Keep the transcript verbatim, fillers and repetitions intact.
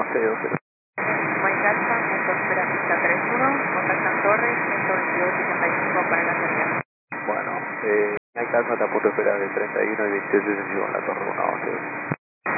seis dos cero. Maicalza, viento espera pista tres uno, contactan Torres, ciento veintidós sesenta y cinco para la salida. Bueno, eh, hay calma, está a punto de esperar de treinta y uno y veintiocho sesenta y cinco en la torre uno once.